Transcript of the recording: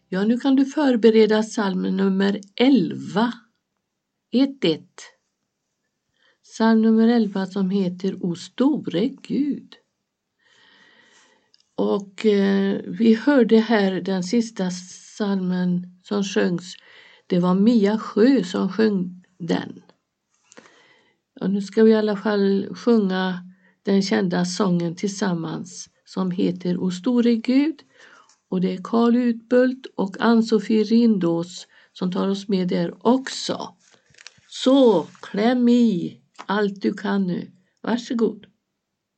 Ja, nu kan du förbereda psalm nummer 11. 1-1. Psalm nummer 11 som heter O store Gud. Och vi hörde här den sista psalmen som sjöngs. Det var Mia Sjö som sjöng den. Och nu ska vi i alla fall sjunga den kända sången tillsammans som heter O store Gud. Och det är Carl Utbult och Ann-Sofie Rindås som tar oss med där också. Så kläm i allt du kan nu. Varsågod.